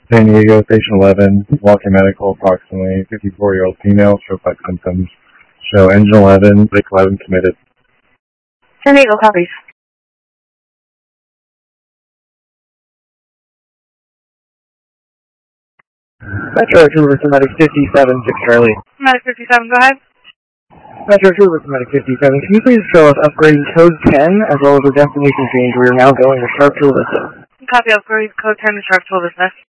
San Diego, Station 11, Walker Medical, approximately 54-year-old female, stroke-like symptoms. Show engine 11, brake 11 committed. San Diego, copies. Metro 2 over Medic 57, 6 Charlie. Medic 57, go ahead. Metro 2 over Medic 57, can you please show us upgrading code 10 as well as the destination change? We are now going to Sharpeville Vista. Copy upgrade code 10 to Sharpeville Business.